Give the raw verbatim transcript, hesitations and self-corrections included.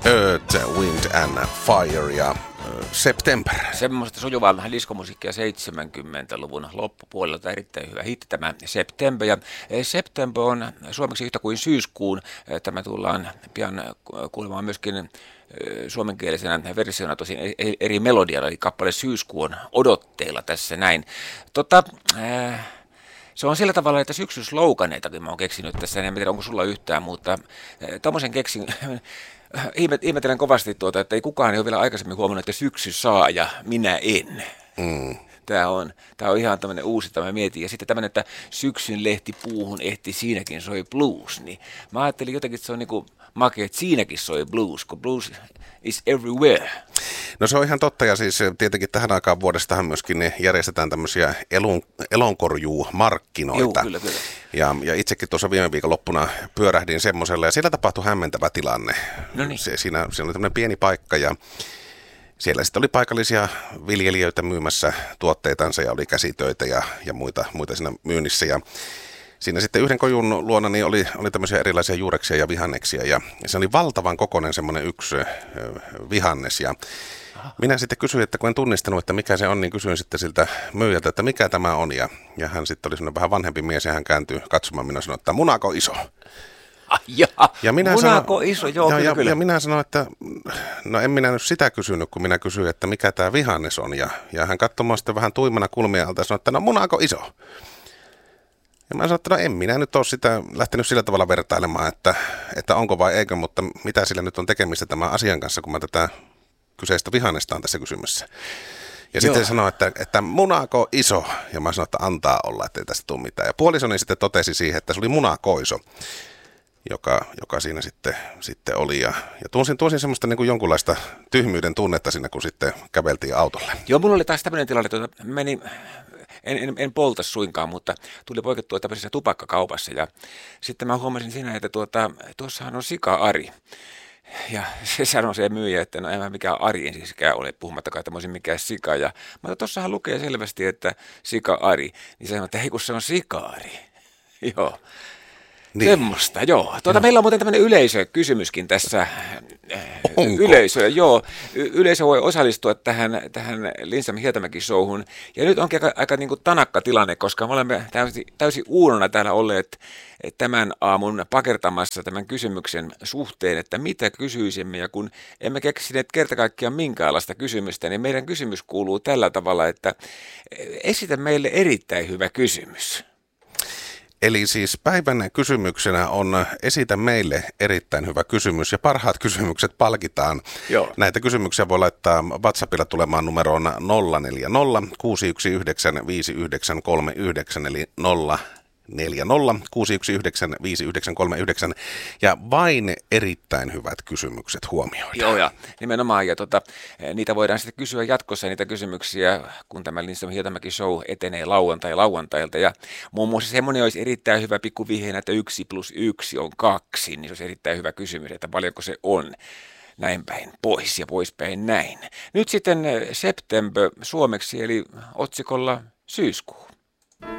Earth, Wind and Fire ja September. Semmoista sujuvaa vähän diskomusiikkia seitsemänkymmentäluvun loppupuolelta, erittäin hyvä hitti tämä September. Ja September on suomeksi yhtä kuin syyskuun. Tämä tullaan pian kuulemaan myöskin suomenkielisenä versiona tosin eri melodialla, eli kappale Syyskuu on odotteilla tässä näin. Tota, äh, se on sillä tavalla, että syksyn sloganeitakin mä oon keksinyt tässä, en tiedä onko sulla yhtään, mutta äh, tommosen keksin... Ihmettelen kovasti tuota, että ei kukaan ei ole vielä aikaisemmin huomannut, että syksy saa ja minä en. Mm. Tämä on, tämä on ihan tämmöinen uusi, tämä mietin. Ja sitten tämmöinen, että syksyn lehti puuhun ehti, siinäkin soi blues. Niin mä ajattelin jotenkin, että se on niin kuin makea, että siinäkin soi blues, kun blues is everywhere. No se on ihan totta, ja siis tietenkin tähän aikaan vuodestahan myöskin järjestetään tämmöisiä elon, elonkorjuumarkkinoita. Joo, kyllä, kyllä. Ja, ja itsekin tuossa viime viikon loppuna pyörähdin semmoiselle, ja siellä tapahtui hämmentävä tilanne. Noniin. Se, siinä, siinä oli tämmöinen pieni paikka, ja siellä sitten oli paikallisia viljelijöitä myymässä tuotteitansa, ja oli käsitöitä ja, ja muita, muita siinä myynnissä, ja siinä sitten yhden kojun luona niin oli, oli tämmöisiä erilaisia juureksia ja vihanneksia, ja se oli valtavan kokoinen semmoinen yksi vihannes, ja Aha. minä sitten kysyin, että kun en tunnistanut, että mikä se on, niin kysyin sitten siltä myyjältä, että mikä tämä on, ja, ja hän sitten oli semmoinen vähän vanhempi mies, ja hän kääntyi katsomaan minua ja sanoi, että munako iso. Ah, jaa, ja minä munako sanoin, iso, joo, ja, kyllä, ja, kyllä. ja minä sanoin, että no en minä nyt sitä kysynyt, kun minä kysyin, että mikä tämä vihannes on, ja, ja hän katsoi minua sitten vähän tuimana kulmia alta ja sanoi, että no munako iso. Ja mä sanoin, että no en minä nyt ole sitä lähtenyt sillä tavalla vertailemaan, että, että onko vai eikö, mutta mitä sillä nyt on tekemistä tämän asian kanssa, kun mä tätä kyseistä vihannesta on tässä kysymyssä. Ja Joo. sitten sanoi, että, että munako iso, ja mä sanoin, että antaa olla, että ei tästä tule mitään. Ja puolisoni sitten totesi siihen, että se oli munakoiso, joka, joka siinä sitten, sitten oli. Ja, ja tunsin, tunsin semmoista niin kuin jonkunlaista tyhmyyden tunnetta siinä, kun sitten käveltiin autolle. Joo, mulla oli taas tämmöinen tilanne, että meni... En, en, en polta suinkaan, mutta tuli poikettua tämmöisessä tupakkakaupassa ja sitten mä huomasin siinä, että tuota, tuossahan on sika-Ari. Ja se sanoi se myyjä, että no en mä mikään Ari ensiskään ole, puhumattakaan, että mä olisin mikään sika. Ja mä oon, tuossahan lukee selvästi, että sika-Ari. Niin se sanoi, että hei kun se on sika-Ari. Joo. Niin. Semmosta, joo. Tuota, meillä on muuten tämmöinen yleisökysymyskin tässä. Onko? Yleisö, joo. Y- yleisö voi osallistua tähän, tähän Lindström Hietamäki-showhun. Ja nyt onkin aika, aika niin kuin tanakka tilanne, koska me olemme täysin, täysin uunona täällä olleet tämän aamun pakertamassa tämän kysymyksen suhteen, että mitä kysyisimme. Ja kun emme keksineet kerta kaikkiaan minkäänlaista kysymystä, niin meidän kysymys kuuluu tällä tavalla, että esitä meille erittäin hyvä kysymys. Eli siis päivän kysymyksenä on esitä meille erittäin hyvä kysymys ja parhaat kysymykset palkitaan. Joo. Näitä kysymyksiä voi laittaa WhatsAppilla tulemaan numeroon nolla neljä nolla kuusi yksi yhdeksän viisi yhdeksän kolme yhdeksän eli nolla neljä nolla kuusi yksi yhdeksän viisi yhdeksän kolme yhdeksän ja vain erittäin hyvät kysymykset huomioidaan. Joo, ja nimenomaan, ja tota, niitä voidaan sitten kysyä jatkossa, niitä kysymyksiä, kun tämä Lindström Hietamäki show etenee lauantai lauantailta, ja muun muassa semmoinen olisi erittäin hyvä pikku vihjeenä, että yksi plus yksi on kaksi, niin se olisi erittäin hyvä kysymys, että paljonko se on. Näin päin pois ja poispäin näin. Nyt sitten September suomeksi, eli otsikolla Syyskuu.